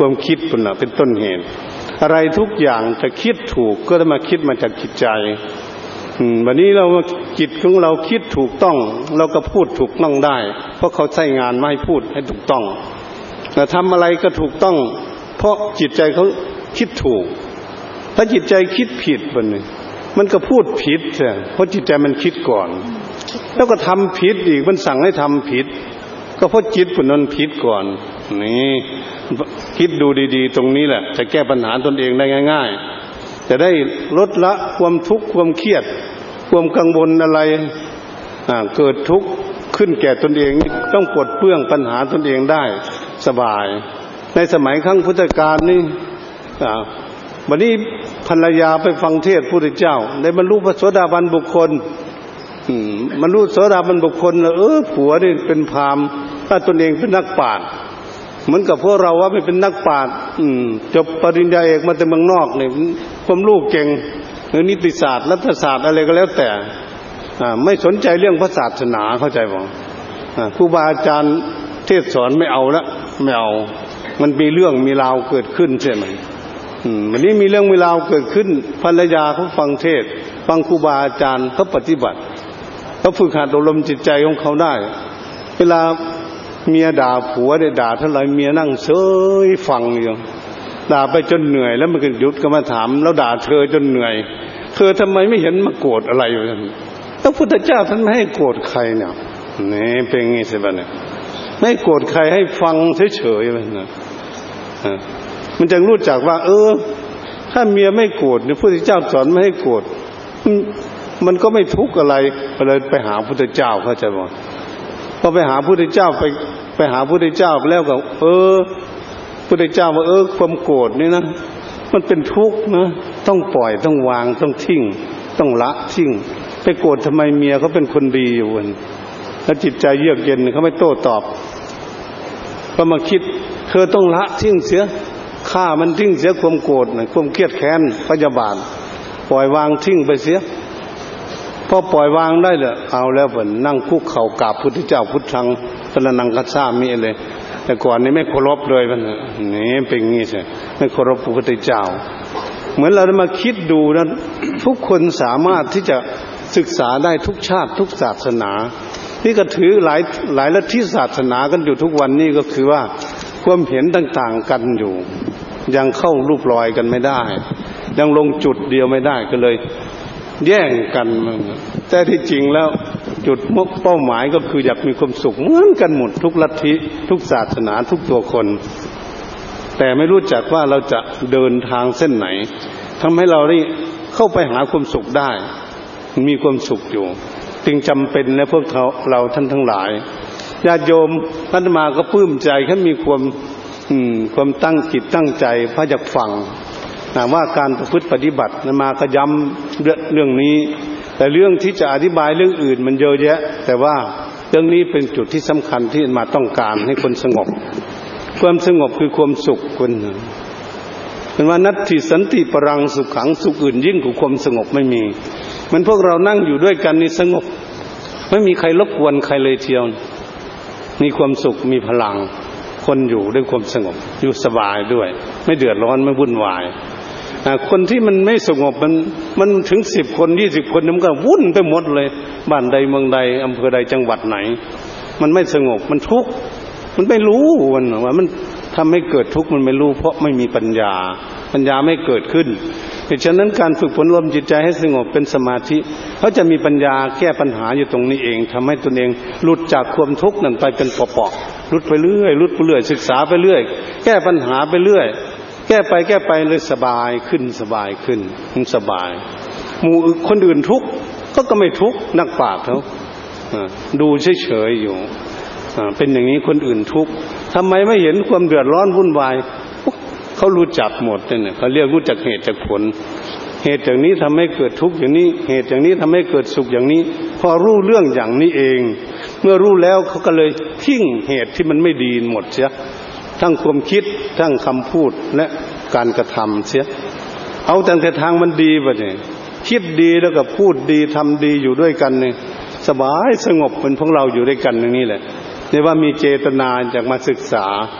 ความคิดปุ่นน่ะเป็นต้นเหตุอะไรทุกอย่างจะคิดถูกก็ต้องมาคิดมาจากจิตใจวันนี้เราจิตของเราคิดถูกต้องเราก็พูดถูกต้องได้เพราะเขาใช้งานมาให้พูดให้ถูกต้องแต่ทำอะไรก็ถูกต้องเพราะจิตใจเขาคิดถูกถ้าจิตใจคิดผิดมันก็พูดผิดเพราะจิตใจมันคิดก่อนแล้วก็ทำผิดอีกมันสั่งให้ทำผิดก็เพราะจิตมันผิดก่อนนี่คิดดูดีๆตรงนี้แหละจะแก้ปัญหาตนเองได้ง่ายๆจะได้ลดละความทุกข์ความเครียดความกังวลอะไรเกิดทุกข์ขึ้นแก่ตนเองต้องปลดเปลื้องปัญหาตนเองได้สบายในสมัยครั้งพุทธกาลนี่วันนี้ภรรยาไปฟังเทศน์พระพุทธเจ้าได้บรรลุพระโสดาบันบุคคลบรรลุโสดาบันบุคคลผัวนี่เป็นพราหมณ์ถ้าตนเองเป็นนักปราชญ์เหมือนกับพวกเราว่าไม่เป็นนักปราชญ์จบปริญญาเอกมาแต่เมืองนอกเนี่ยความรู้เก่งหรือนิติศาสตร์รัฐศาสตร์อะไรก็แล้วแต่ไม่สนใจเรื่องพระศาสนาเข้าใจบ่ครูบาอาจารย์เทศสอนไม่เอาละไม่เอามันมีเรื่องมีราวเกิดขึ้นใช่ไหมวันนี้มีเรื่องมีราวเกิดขึ้นภรรยาเขาฟังเทศฟังครูบาอาจารย์เขาปฏิบัติเขาฝึกหัดอบรมจิตใจของเขาได้เวลาเมียด่าผัวได้ด่าเท่าไหร่เมียนั่งเฉยฟังอยู่ด่าไปจนเหนื่อยแล้วมันก็หยุดก็มาถามแล้วด่าเธอจนเหนื่อยเธอทำไมไม่เห็นมาโกรธอะไรอยู่พระพุทธเจ้าท่านไม่ให้โกรธใครเนี่ยนี่เป็นงี้ใช่ป่ะเนี่ยไม่โกรธใครให้ฟังเฉยๆนะมันจะรู้จักว่าถ้าเมียไม่โกรธเนี่ยพระพุทธเจ้าสอนไม่ให้โกรธมันก็ไม่ทุกข์อะไรก็เลยไปหาพระพุทธเจ้าเข้าใจบ่พอไปหาพระพุทธเจ้าไปหาพระพุทธเจ้าแล้วก็พระพุทธเจ้าว่าความโกรธนี่นะมันเป็นทุกข์นะต้องปล่อยต้องวางต้องทิ้งต้องละทิ้งไปโกรธทำไมเมียเขาเป็นคนดีอยู่แล้วจิตใจเยือกเย็นเขาไม่โต้ตอบก็มาคิดเธอต้องละทิ้งเสียฆ่ามันทิ้งเสียความโกรธความเครียดแค้นพยาบาทปล่อยวางทิ้งไปเสียพอปล่อยวางได้เลยเอาแล้วผมนั่งคุกเข่ากราบพุทธเจ้าพุทธังสรณังคัจฉามิเลยแต่ก่อนนี้ไม่เคารพเลยมันนี่เป็นงี้ใช่ไม่เคารพพระพุทธเจ้าเหมือนเราได้มาคิดดูนั้นทุกคนสามารถที่จะศึกษาได้ทุกชาติทุกศาสนาที่ก็ถือหลายลัทธิศาสนากันอยู่ทุกวันนี้ก็คือว่าความเห็นต่างๆกันอยู่ยังเข้ารูปรอยกันไม่ได้ยังลงจุดเดียวไม่ได้ก็เลยแย่งกันแต่ที่จริงแล้วจุดเป้าหมายก็คืออยากมีความสุขเหมือนกันหมดทุกลัทธิทุกศาสนาทุกตัวคนแต่ไม่รู้จักว่าเราจะเดินทางเส้นไหนทำให้เราได้เข้าไปหาความสุขได้มีความสุขอยู่จึงจำเป็นนะพวกเราท่านทั้งหลายญาติโยมอาตมาก็ปลื้มใจแค่มีความตั้งจิตตั้งใจพระอยากฟังว่าการประพฤติปฏิบัติมาก็ย้ำเรื่องนี้แต่เรื่องที่จะอธิบายเรื่องอื่นมันเยอะแยะแต่ว่าเรื่องนี้เป็นจุดที่สำคัญที่มาต้องการให้คนสงบความสงบคือความสุขคนเป็นว่านัตถิสันติปรังสุขขังสุขอื่นยิ่งกว่าความสงบไม่มีมันพวกเรานั่งอยู่ด้วยกันนี่สงบไม่มีใครรบกวนใครเลยเทียวมีความสุขมีพลังคนอยู่ด้วยความสงบอยู่สบายด้วยไม่เดือดร้อนไม่วุ่นวายคนที่มันไม่สงบมันถึง10 คน20 คนมันก็วุ่นไปหมดเลยบ้านใดเมืองใดอำเภอใดจังหวัดไหนมันไม่สงบมันทุกข์มันไม่รู้ว่ามันทำให้เกิดทุกข์มันไม่รู้เพราะไม่มีปัญญาไม่เกิดขึ้นเพราะฉะนั้นการฝึกฝนลมจิตใจให้สงบเป็นสมาธิเขาจะมีปัญญาแก้ปัญหาอยู่ตรงนี้เองทำให้ตนเองหลุดจากความทุกข์นั้นไปเป็นเปาะๆหลุดไปเรื่อยศึกษาไปเรื่อยแก้ปัญหาไปเรื่อยแก้ไปเลยสบายขึ้นมันสบายหมู่คนอื่นทุกข์ก็ไม่ทุกข์นักปราชญ์เขาดูเฉยๆอยู่เป็นอย่างนี้คนอื่นทุกข์ทำไมไม่เห็นความเดือดร้อนวุ่นวายเขารู้จักหมดเนี่ยเขาเรียกรู้จักเหตุจากผลเหตุอย่างนี้ทำให้เกิดทุกข์อย่างนี้เหตุอย่างนี้ทำให้เกิดสุขอย่างนี้พอรู้เรื่องอย่างนี้เองเมื่อรู้แล้วเขาก็เลยทิ้งเหตุที่มันไม่ดีหมดเสียทั้งความคิดทั้งคำพูดและการกระทำเสียเอาแต่ทางมันดีไปเนี่ยคิดดีแล้วก็พูดดีทำดีอยู่ด้วยกันเนี่ยสบายสงบเป็นพวกเราอยู่ด้วยกันอย่างนี้แหละเรียกว่ามีเจตนาจากมาศึกษา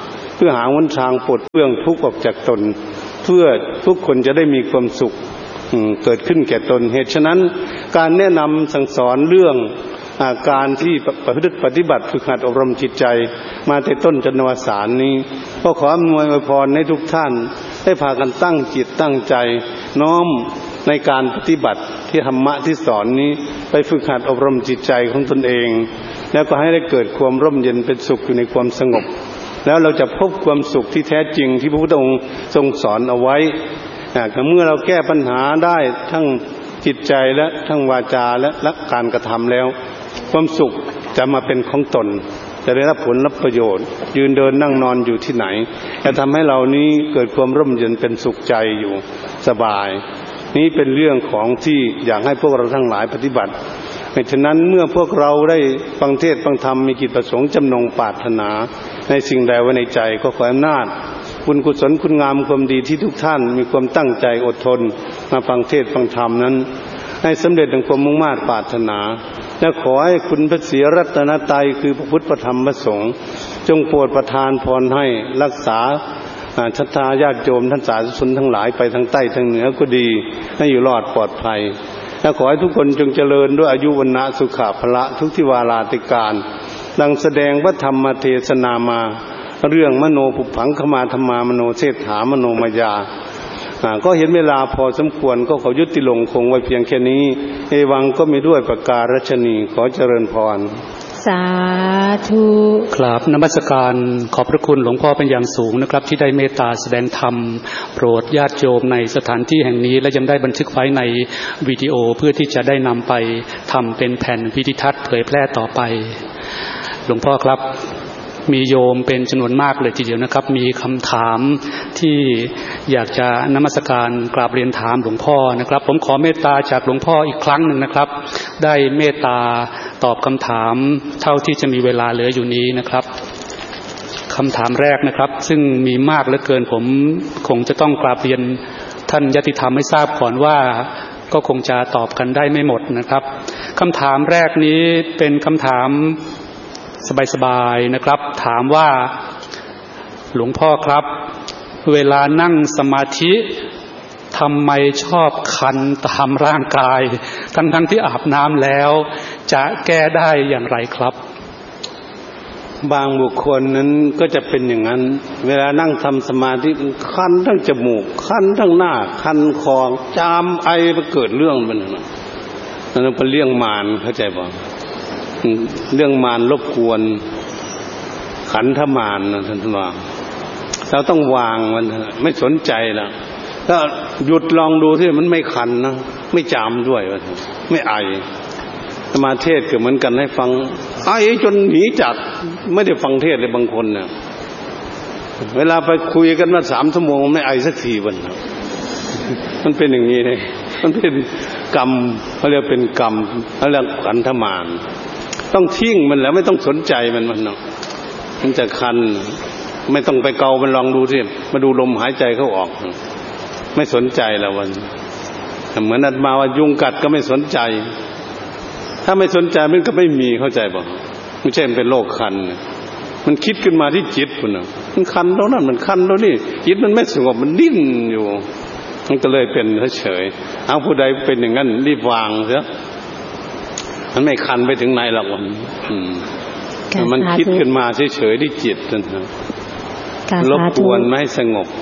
พื่อหาหนทางปลดเปลื้องทุกข์ออกจากตนเพื่อทุกคนจะได้มีความสุขเกิดขึ้นแก่ตนเหตุฉะนั้นการแนะนำสั่งสอนเรื่องการที่ประพฤติปฏิบัติฝึกหัดอบรมจิตใจมาแต่ต้นจนอวสานนี้ก็ขออำนวยอวยพรให้ทุกท่านได้พากันตั้งจิตตั้งใจน้อมในการปฏิบัติที่ธรรมะที่สอนนี้ไปฝึกหัดอบรมจิตใจของตนเองแล้วก็ให้ได้เกิดความร่มเย็นเป็นสุขอยู่ในความสงบแล้วเราจะพบความสุขที่แท้จริงที่พระพุทธองค์ทรงสอนเอาไว้เมื่อเราแก้ปัญหาได้ทั้งจิตใจและทั้งวาจาและการกระทำแล้วความสุขจะมาเป็นของตนจะได้รับผลรับประโยชน์ยืนเดินนั่งนอนอยู่ที่ไหนจะทำให้เรานี้เกิดความร่มเย็นเป็นสุขใจอยู่สบายนี้เป็นเรื่องของที่อยากให้พวกเราทั้งหลายปฏิบัติเพราะฉะนั้นเมื่อพวกเราได้ฟังเทศน์ฟังธรรมมีจิตประสงค์จำนงปรารถนาในสิ่งใดไว้ในใจก็ขออำนาจบุญกุศลคุณงามความดีที่ทุกท่านมีความตั้งใจอดทนมาฟังเทศน์ฟังธรรมนั้นให้สำเร็จดังความมุ่งมา่ปรารถนาและขอให้คุณพระศรีรัตนตรัยคือพระพุทธพระธรรมพระสงฆ์จงโปรดประทานพรให้รักษาศรัทธาญาติโยมท่านสาธุชนทั้งหลายไปทางใต้ทางเหนือก็ดีให้อยู่รอดปลอดภัยและขอให้ทุกคนจงเจริญด้วยอายุวรรณะสุขภละทุกทิวาราติการดังแสดงพระธรรมเทศนามาเรื่องมโนปุพังคมาธรรมามโนเศรษฐามโนมายาก็เห็นเวลาพอสมควรก็ขอยุติลงคงไว้เพียงแค่นี้เอวังก็มีด้วยประการฉนีขอเจริญพรสาธุกราบนมัสการขอบพระคุณหลวงพ่อเป็นอย่างสูงนะครับที่ได้เมตตาแสดงธรรมโปรดญาติโยมในสถานที่แห่งนี้และยังได้บันทึกไว้ในวิดีโอเพื่อที่จะได้นำไปทำเป็นแผ่นวิดิทัศน์เผยแพร่ต่อไปหลวงพ่อครับมีโยมเป็นจำนวนมากเลยทีเดียวนะครับมีคำถามที่อยากจะนมัสการกราบเรียนถามหลวงพ่อนะครับผมขอเมตตาจากหลวงพ่ออีกครั้งหนึ่งนะครับได้เมตตาตอบคำถามเท่าที่จะมีเวลาเหลืออยู่นี้นะครับคำถามแรกนะครับซึ่งมีมากเหลือเกินผมคงจะต้องกราบเรียนท่านญาติธรรมให้ทราบก่อนว่าก็คงจะตอบกันได้ไม่หมดนะครับคำถามแรกนี้เป็นคำถามสบายๆนะครับถามว่าหลวงพ่อครับเวลานั่งสมาธิทำไมชอบคันตามร่างกายทั้งที่อาบน้ำแล้วจะแก้ได้อย่างไรครับบางบุคคลนั้นก็จะเป็นอย่างนั้นเวลานั่งทำสมาธิคันทั้งจมูกคันทั้งหน้าคันคอจามไอไปเกิดเรื่องมันนั่นเป็นเรื่องมารเข้าใจบ่เรื่องมารรบกวนขันธมารนะท่านว่าเราต้องวางมันไม่สนใจแล้วถ้าหยุดลองดูที่มันไม่คันนะไม่จามด้วยไม่ไอสมาเทศก็เหมือนกันให้ฟังไอจนหนีจากไม่ได้ฟังเทศเลยบางคนเนี่ยเวลาไปคุยกันมา3 ชั่วโมงไม่ไอสักทีวันมันเป็นอย่างนี้เลยมันเป็นกรรมเขาเรียกเป็นกรรมเขาเรียกขันธมารต้องทิ้งมันแล้วไม่ต้องสนใจมันเนาะมันจะคันไม่ต้องไปเกามันลองดูสิมาดูลมหายใจเข้าออกไม่สนใจแล้ววันเหมือนอาตมาว่ายุงกัดก็ไม่สนใจถ้าไม่สนใจมันก็ไม่มีเข้าใจป่ะไม่ใช่มันเป็นโรคคันมันคิดขึ้นมาที่จิตคุณน่ะมันคันตรงนั้นมันคันตรงนี้จิตมันไม่สงบมันดิ้นอยู่มันก็เลยเป็นเฉยเอาผู้ใดเป็นอย่างนั้นรีบวางเถอะมันไม่คันไปถึงไหนหรอกมันคิดขึ้นมาเฉยๆที่จิตนั่นนะรบกวนไม่ให้สงบ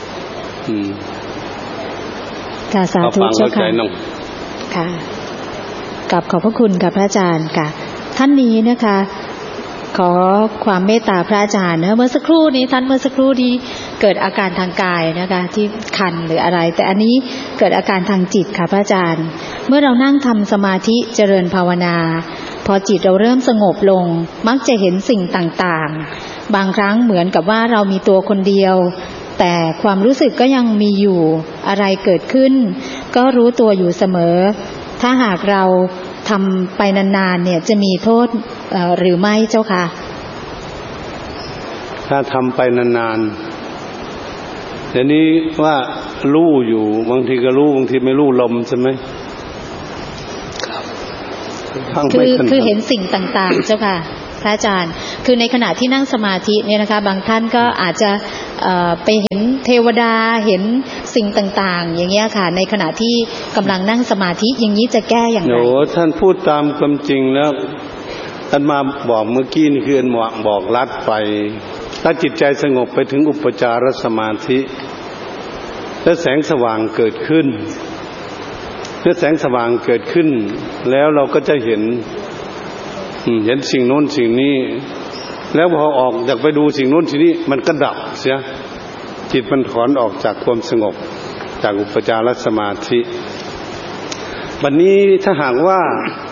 กาสาธุเจ้าค่ะค่ะกับขอบพระคุณค่ะพระอาจารย์ค่ะท่านนี้นะคะขอความเมตตาพระอาจารย์นะเมื่อสักครู่นี้เกิดอาการทางกายนะคะที่คันหรืออะไรแต่อันนี้เกิดอาการทางจิตค่ะพระอาจารย์เมื่อเรานั่งทำสมาธิเจริญภาวนาพอจิตเราเริ่มสงบลงมักจะเห็นสิ่งต่างๆบางครั้งเหมือนกับว่าเรามีตัวคนเดียวแต่ความรู้สึกก็ยังมีอยู่อะไรเกิดขึ้นก็รู้ตัวอยู่เสมอถ้าหากเราทำไปนานๆเนี่ยจะมีโทษหรือไม่เจ้าค่ะถ้าทำไปนานๆเดี๋ยวนี้ว่ารู้อยู่บางทีก็รู้บางทีไม่รู้ลมใช่ไหมคือเห็นสิ่งต่างๆเจ้าค่ะพระอาจารย์คือในขณะที่นั่งสมาธิเนี่ยนะคะบางท่านก็อาจจะไปเห็นเทวดาเห็นสิ่งต่างๆอย่างเงี้ยค่ะในขณะที่กำลังนั่งสมาธิอย่างนี้จะแก้อย่างไรท่านพูดตามความจริงแล้วท่านมาบอกเมื่อกี้นี่คือบอกลัดไปถ้าจิตใจสงบไปถึงอุปจารสมาธิและแสงสว่างเกิดขึ้นเมื่อแสงสว่างเกิดขึ้นแล้วเราก็จะเห็นสิ่งโน้นสิ่งนี้แล้วพอออกจากไปดูสิ่งโน้นสิ่งนี้มันก็ดับเสียจิตมันถอนออกจากความสงบจากอุปจารสมาธิวันนี้ถ้าหากว่า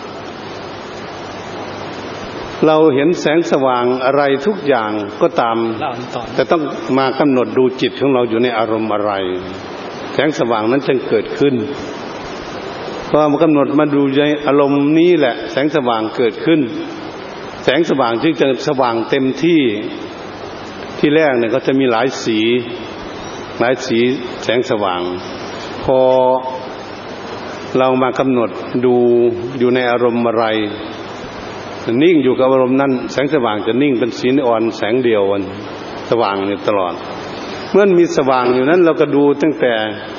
เราเห็นแสงสว่างอะไรทุกอย่างก็ตามแต่ต้องมากำหนดดูจิตของเราอยู่ในอารมณ์อะไรแสงสว่างนั้นจึงเกิดขึ้นพอมากำหนดมาดูในอารมณ์นี้แหละแสงสว่างเกิดขึ้นแสงสว่างจึงจะสว่างเต็มที่แรกเนี่ยก็จะมีหลายสีแสงสว่างพอเรามากำหนดดูอยู่ในอารมณ์อะไรนิ่งอยู่กับอารมณ์นั้นแสงสว่างจะนิ่งเป็นสีอ่อนแสงเดียววันสว่างอยู่ตลอดเมื่อมีสว่างอยู่นั้นเราก็ดูตั้งแต่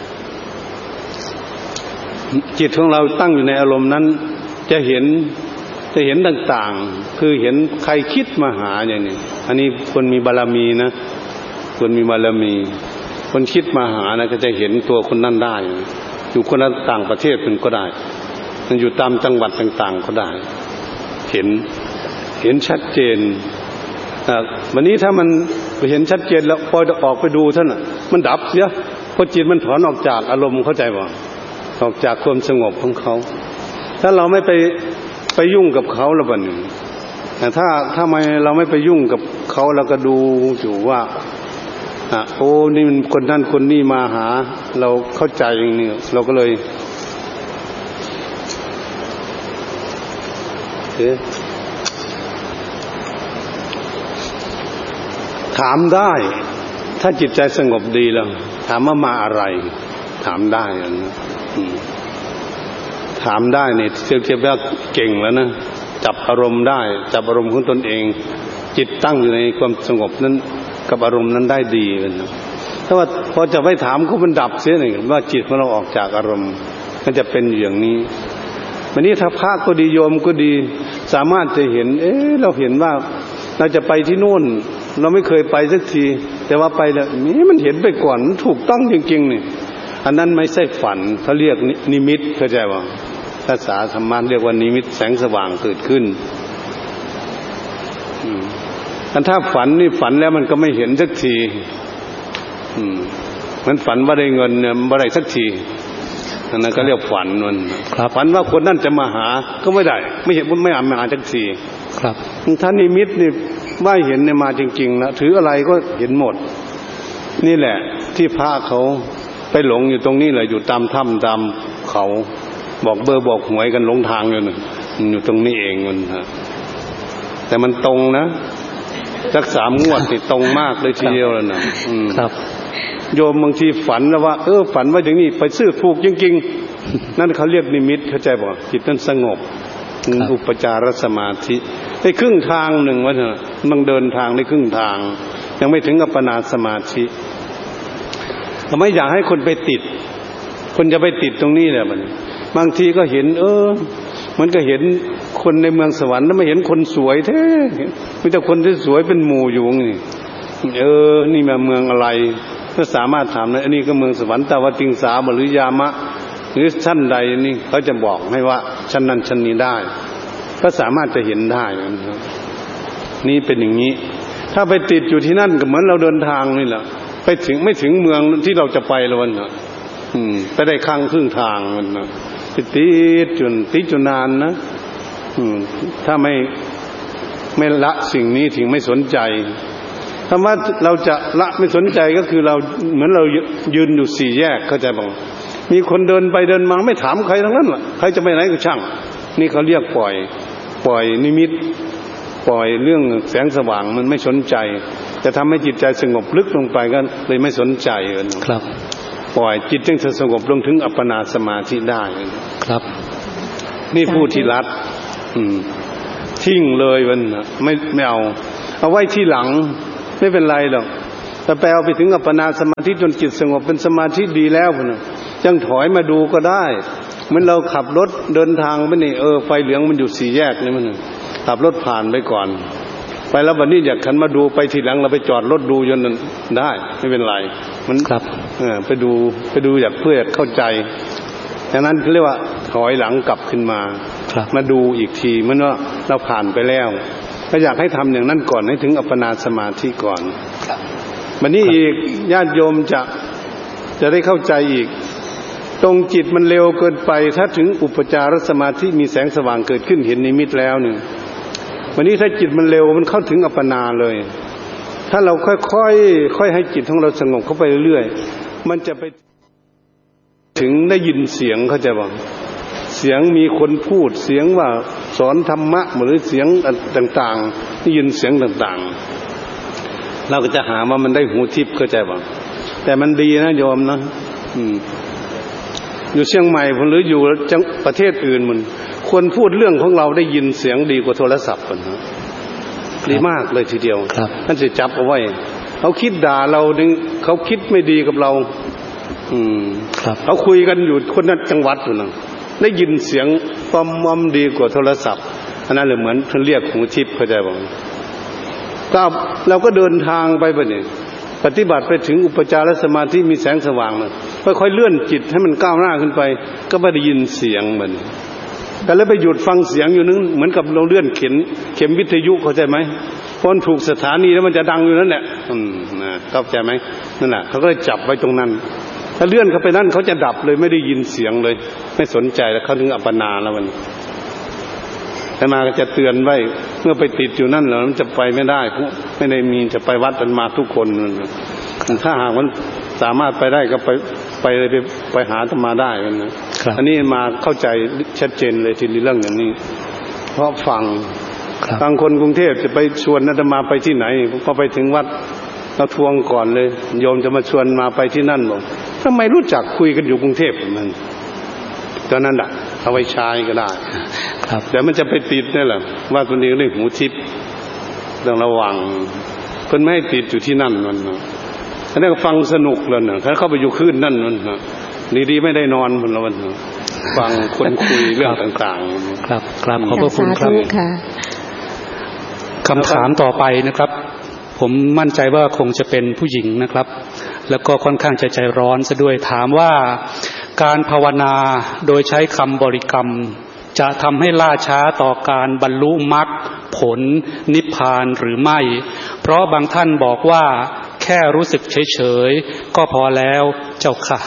จิตของเราตั้งอยู่ในอารมณ์นั้นจะเห็นต่างๆคือเห็นใครคิดมาหาอย่างนี้อันนี้คนมีบารมีนะคนมีบารมีคนคิดมาหานะก็จะเห็นตัวคนนั้นได้อยู่คนละต่างประเทศเป็นก็ได้มันอยู่ตามจังหวัดต่างๆก็ได้เห็นชัดเจนวันนี้ถ้ามันเห็นชัดเจนแล้วพอจะออกไปดูท่านมันดับเสียเพราะจิตมันถอนออกจากอารมณ์เข้าใจบ่ออกจากความสงบของเขาถ้าเราไม่ไปยุ่งกับเขาแล้วบัดนี้ถ้าไม่เราไม่ไปยุ่งกับเขาเราก็ดูอยู่ว่าโอ้นี่มันคนนั้นคนนี้มาหาเราเข้าใจอย่างนี้เราก็เลยถามได้ถ้าจิตใจสงบดีแล้วถามว่ามาอะไรถามได้นะถามได้เนี่ยเทียบว่าเก่งแล้วนะจับอารมณ์ได้จับอารมณ์ของตนเองจิตตั้งอยู่ในความสงบนั้นกับอารมณ์นั้นได้ดีนะถ้าว่าพอจะไปถามเขามันดับเสียหนึ่งว่าจิตของเราออกจากอารมณ์มันจะเป็นอย่างนี้วันนี้ถ้าพระก็ดีโยมก็ดีสามารถจะเห็นเราเห็นว่าเราจะไปที่โน่นเราไม่เคยไปสักทีแต่ว่าไปแล้วนี่มันเห็นไปก่อนมันถูกต้องจริงๆนี่อันนั้นไม่ใช่ฝันเขาเรียกนิมิตเข้าใจป่ะภาษาธรรมะเรียกว่านิมิตแสงสว่างเกิดขึ้นถ้าฝันนี่ฝันแล้วมันก็ไม่เห็นสักทีมันฝันว่าได้เงินเนี่ยไม่ได้สักทีอันนั้นก็เรียกฝันมันฝันว่าคนนั่นจะมาหาก็ไม่ได้ไม่เห็นไม่มาหาสักทีครับถ้านิมิตนี่ว่าเห็นเนี่ยมาจริงๆนะถืออะไรก็เห็นหมดนี่แหละที่พระเขาไปหลงอยู่ตรงนี้แหละอยู่ตามถ้ำตามเขาบอกเบอร์บอกหวยกันหลงทางอยู่ตรงนี้เองมันฮะแต่มันตรงนะสัก3 งวดนี่ตรงมากเลยทีเดียวแล้วนะครับโยมบางทีฝันแล้วว่าฝันว่าอย่างนี้ไปซื้อถูกจริงๆนั่นเขาเรียกนิมิตเข้าใจป่ะจิตนั้นสงบอุปจารสมาธิได้ครึ่งทางหนึ่งว่าเถอะมันเดินทางได้ครึ่งทางยังไม่ถึงอัปปนาสมาธิไม่อยากให้คนไปติดคนจะไปติดตรงนี้แหละมันบางทีก็เห็นมันก็เห็นคนในเมืองสวรรค์แล้วไม่เห็นคนสวยแท้มีแต่คนที่สวยเป็นหมู่อยู่นี่นี่มาเมืองอะไรก็สามารถถามได้อันนี้ก็เมืองสวรรค์ตาวติงสาหรือยามะหรือชั้นใดนี่เขาจะบอกให้ว่าชั้นนั้นชั้นนี้ได้ก็สามารถจะเห็นได้นะครับนี่เป็นอย่างนี้ถ้าไปติดอยู่ที่นั่นก็เหมือนเราเดินทางนี่แหละไปถึงไม่ถึงเมืองที่เราจะไปแล้วนะไปได้ครึ่งทางมันนะติดจนนานนะถ้าไม่ละสิ่งนี้ถึงไม่สนใจคำว่าเราจะละไม่สนใจก็คือเราเหมือนเรายืนอยู่4 แยกเข้าใจบ้างมีคนเดินไปเดินมาไม่ถามใครทั้งนั้นล่ะใครจะไปไหนก็ช่างนี่เขาเรียกปล่อยนิมิตปล่อยเรื่องแสงสว่างมันไม่สนใจจะทำให้จิตใจสงบลึกลงไปก็เลยไม่สนใจครับปล่อยจิตจึงจะสงบลงถึงอัปปนาสมาธิได้ครับนี่ผู้ที่รัดทิ้งเลยมันไม่เอาเอาไว้ที่หลังไม่เป็นไรหรอกแต่ไปเอาไปถึงอัปปนาสมาธิจนจิตสงบเป็นสมาธิดีแล้วพุ่นยังถอยมาดูก็ได้เหมือนเราขับรถเดินทางไปนี่ไฟเหลืองมันอยู่สี่แยกนี่มันขับรถผ่านไปก่อนไปแล้ววันนี้อยากขันมาดูไปทีหลังเราไปจอดรถดูจนนั้นได้ไม่เป็นไรมันครับไปดูอยากเพื่อเข้าใจดังนั้นเรียกว่าถอยหลังกลับขึ้นมามาดูอีกทีมันว่าเราผ่านไปแล้วก็อยากให้ทำอย่างนั้นก่อนให้ถึงอัปปนาสมาธิก่อนวันนี้อีกญาติโยมจะได้เข้าใจอีกตรงจิตมันเร็วเกินไปถ้าถึงอุปจารสมาธิมีแสงสว่างเกิดขึ้นเห็นนิมิตแล้วเนี่ยวันนี้ถ้าจิตมันเร็วมันเข้าถึงอัปปนาเลยถ้าเราค่อยให้จิตของเราสงบเข้าไปเรื่อยๆมันจะไปถึงได้ยินเสียงเขาจะบอกเสียงมีคนพูดเสียงว่าสอนธรรมะหรือเสียงต่างๆได้ยินเสียงต่างๆเราก็จะหาว่ามันได้หูทิพย์เข้าใจป่ะแต่มันดีนะโยมนะอยู่เชียงใหม่หรืออยู่จังประเทศอื่นมันควรพูดเรื่องของเราได้ยินเสียงดีกว่าโทรศัพท์นะดีมากเลยทีเดียวท่านจะจับเอาไว้เขาคิดด่าเราดึงเขาคิดไม่ดีกับเราเขาคุยกันอยู่คนนั้นจังหวัดอยู่นะได้ยินเสียงปั๊มดีกว่าโทรศัพท์อันนั้นเลยเหมือนท่านเรียกหูทิพย์เข้าใจบ่ก็เราก็เดินทางไปแบบนี้ปฏิบัติไปถึงอุปจารสมาธิมีแสงสว่างเลยค่อยๆเลื่อนจิตให้มันก้าวหน้าขึ้นไปก็ไม่ได้ยินเสียงเหมือนแต่แล้วไปหยุดฟังเสียงอยู่นึงเหมือนกับเราเลื่อนเข็มวิทยุเข้าใจไหมพอถูกสถานีแล้วมันจะดังอยู่นั่นแหละเข้าใจไหมนั่นแหละเขาก็เลยจับไว้ตรงนั้นถ้าเลื่อนเข้าไปนั่นเขาจะดับเลยไม่ได้ยินเสียงเลยไม่สนใจแล้วเขาถึงอัปปนาแล้วมันแต่มาก็จะเตือนไว้เมื่อไปติดอยู่นั่นแล้วมันจะไปไม่ได้ไม่ได้มีจะไปวัดกันมาทุกคนถ้าหากมันสามารถไปได้ก็ไปหาธรรมาได้กันนะอันนี้มาเข้าใจชัดเจนเลยทีนี้เรื่องอย่างนี้เพราะฟังคนกรุงเทพจะไปชวนอาตมาไปที่ไหนพอไปถึงวัดเราทวงก่อนเลยโยมจะมาชวนมาไปที่นั่นบอกทำไมรู้จักคุยกันอยู่กรุงเทพมันตอนนั้นน่ะเอาไว้ใช้ก็ได้แต่มันจะไปติดนี่แหละว่าตัวนี้เรื่องหูทิพย์ต้องระวังเพิ่นไม่ให้ติดอยู่ที่นั่นมันอันนั้นก็ฟังสนุกเลยนะถ้าเข้าไปอยู่คืนนั่นมันดีๆไม่ได้นอนมันละวันฟังคนคุยเรื่องต่างๆครับขอบพระคุณครับคำถามต่อไปนะครับผมมั่นใจว่าคงจะเป็นผู้หญิงนะครับแล้วก็ค่อนข้างใจร้อนซะด้วยถามว่าการภาวนาโดยใช้คำบริกรรมจะทำให้ล่าช้าต่อการบรรลุมรรคผลนิพพานหรือไม่เพราะบางท่านบอกว่าแค่รู้สึกเฉยๆก็พอแล้วเจ้าค่ะ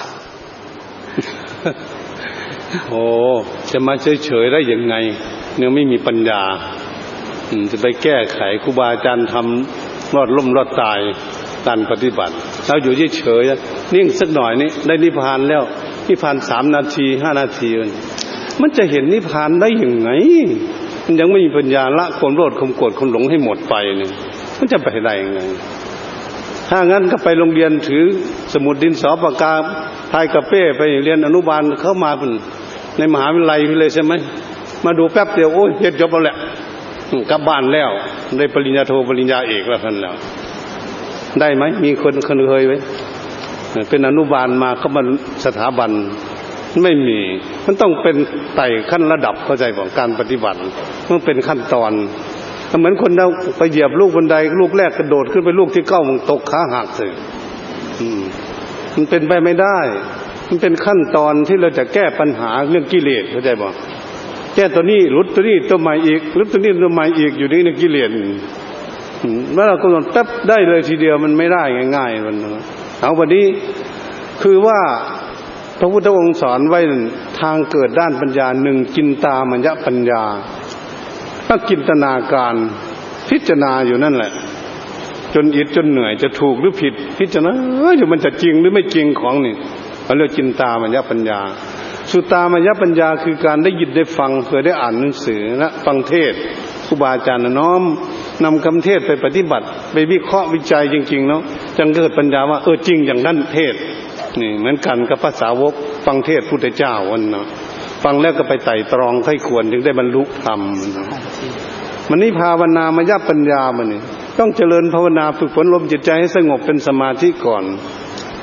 โอ้จะมาเฉยๆได้ยังไงเนี่ยไม่มีปัญญาจะไปแก้ไขครูบาอาจารย์ทำรอดล่มรอดตายการปฏิบัติเราอยู่เฉยๆนิ่งสักหน่อยนี่ได้นิพพานแล้วนิพพาน3 นาที5 นาทีมันจะเห็นนิพพานได้ยังไงมันยังไม่มีปัญญาละความโลภความโกรธความหลงให้หมดไปเนี่ยมันจะไปได้ยังไงถ้างั้นก็ไปโรงเรียนถือสมุดดินสอปากกาพายกระเป้ไปเรียนอนุบาลเข้ามาเป็นในมหาวิทยาลัยเลยใช่ไหมมาดูแป๊บเดียวโอ้ยเรียนจบแล้วแหละกลับบ้านแล้วได้ปริญญาโทปริญญาเอกแล้วท่านแล้วได้ไหมมีคนเคยไว้เป็นอนุบาลมาเข้ามาสถาบันไม่มีมันต้องเป็นไต่ขั้นระดับเข้าใจของการปฏิบัติมันเป็นขั้นตอนเหมือนคนเราไปเหยียบลูกบันไดลูกแรกกระโดดขึ้นไปลูกที่9มันตกขาหักเลยมันเป็นไปไม่ได้มันเป็นขั้นตอนที่เราจะแก้ปัญหาเรื่องกิเลสเข้าใจบ่แก้ตัวนี้หลุดตัวนี้ตัวใหม่อีกหลุดตัวนี้ตัวใหม่อีกอยู่ในกิเลสเมื่อเรากำหนดแป๊บได้เลยทีเดียวมันไม่ได้ง่ายๆมันเอาวันนี้คือว่าพระพุทธองค์สอนไว้ทางเกิดด้านปัญญา1จินตามยปัญญาถ้าจินตนาการพิจารณาอยู่นั่นแหละจนอิดจนเหนื่อยจะถูกหรือผิดพิจารณาอยู่มันจะจริงหรือไม่จริงของนี่เขาเรียกจินตามยปัญญาสุตามยปัญญาคือการได้ยินได้ฟังเคยได้อ่านหนังสือนะฟังเทศน์ครูบาอาจารย์น้อมนำคำเทศไปปฏิบัติไปวิเคราะห์วิจัยจริงๆเนาะจึงเกิดปัญญาว่าจริงอย่างนั้นเทศนี่เหมือนกันกับภาษาวกฟังเทศพุทธเจ้าวันเนาะฟังแล้วก็ไปไต่ตรองไข้ควรจึงได้บรรลุธรรมมันนี่ภาวนามยปัญญามันนี่ต้องเจริญภาวนาฝึกฝนลมจิตใจให้สงบเป็นสมาธิก่อน